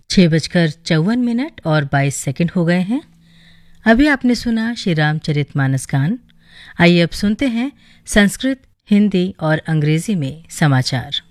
6:54 और 22 सेकंड हो गए हैं। अभी आपने सुना श्री रामचरितमानस गान। आइए अब सुनते हैं संस्कृत, हिंदी और अंग्रेजी में समाचार।